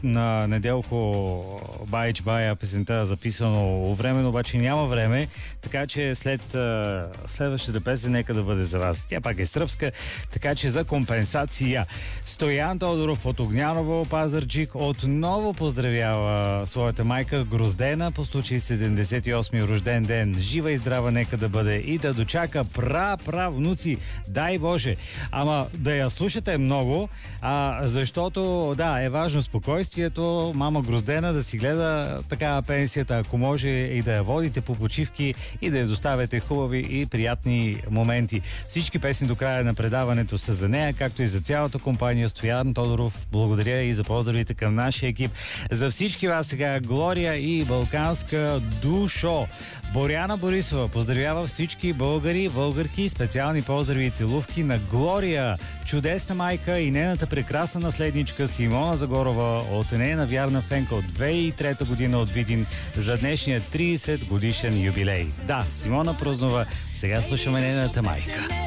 на Неделко Баич Бая песента записано време, обаче няма време, така че след следващата песен нека да бъде за вас. Тя пак е сръбска, така че за компенсация. Стоян Тодоров от Огняново, Пазарджик, отново поздравява своята майка Гроздена по случай 78-ми рожден ден. Жива и здрава нека да бъде и да дочака правнуци. Дай Боже! Ама да я слушате много, защото да, е важно спокойствието. Мама Гроздена да си гледа така пенсията, ако може и да я водите по почивки и да я доставяте хубави и приятни моменти. Всички песни до края на предаването са за нея, както и за цялата компания. Стоян Тодоров, благодаря и за поздравите към нашия екип. За всички вас сега Глория и Балканска душо. Боряна Борисова поздравява всички българи, българки, специални поздрави и целувки на Глория, чудесна майка и нейната прекрасна наследничка Симона Загорова от нейна вярна фенка от 2003 година от Видин за днешния 30 годишен юбилей. Да, Симона празнува, сега слушаме нейната майка.